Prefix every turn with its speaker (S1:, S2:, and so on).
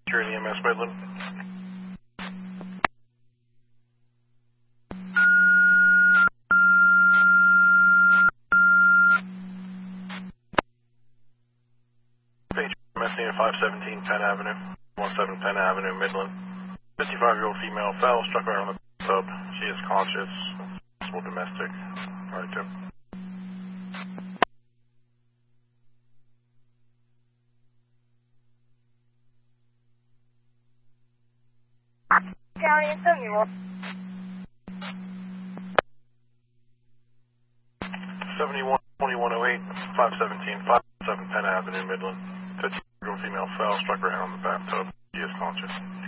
S1: Security EMS Midland. Page EMS near 517 Penn Avenue, 17 Penn Avenue, Midland. 55-year-old female fell, struck her on the tub. She is conscious. Possible domestic. All right, Tim.
S2: County and 71.
S1: 71 2108 517 57 Penn Avenue, Midland. 50-year-old female fell, struck her head on the bathtub. She is conscious.